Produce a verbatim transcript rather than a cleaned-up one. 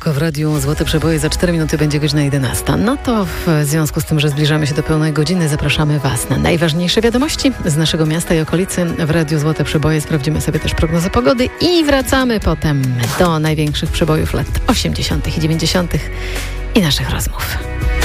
poniedziałek w Radiu Złote Przeboje. Za cztery minuty będzie godzina jedenasta. No to w związku z tym, że zbliżamy się do pełnej godziny, zapraszamy Was na najważniejsze wiadomości z naszego miasta i okolicy. W Radiu Złote Przeboje sprawdzimy sobie też prognozę pogody i wracamy potem do największych przebojów lat osiemdziesiątych i dziewięćdziesiątych i naszych rozmów.